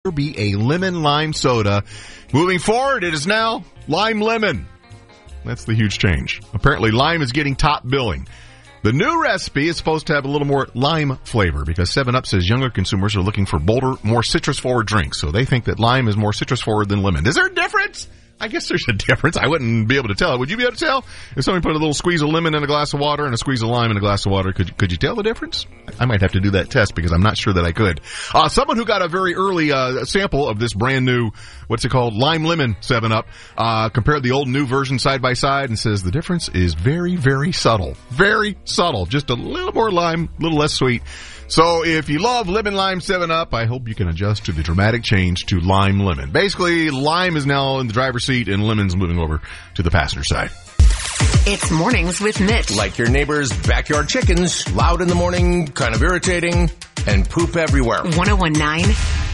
be a lemon lime soda. Moving forward, it is now lime lemon. That's the huge change. Apparently, lime is getting top billing. The new recipe is supposed to have a little more lime flavor because 7-Up says younger consumers are looking for bolder, more citrus-forward drinks. So they think that lime is more citrus-forward than lemon. Is there a difference? I guess there's a difference. I wouldn't be able to tell. Would you be able to tell? If somebody put a little squeeze of lemon in a glass of water and a squeeze of lime in a glass of water, could you tell the difference? I might have to do that test because I'm not sure that I could. Someone who got a very early sample of this brand new, what's it called, lime lemon 7-Up, compared the old and new version side by side and says the difference is very, very subtle. Very subtle. Just a little more lime, a little less sweet. So if you love lemon lime 7-Up, I hope you can adjust to the dramatic change to lime lemon. Basically, lime is now in the driver's seat and lemon's moving over to the passenger side. It's Mornings with Mitch. Like your neighbor's backyard chickens, loud in the morning, kind of irritating, and poop everywhere. 101.9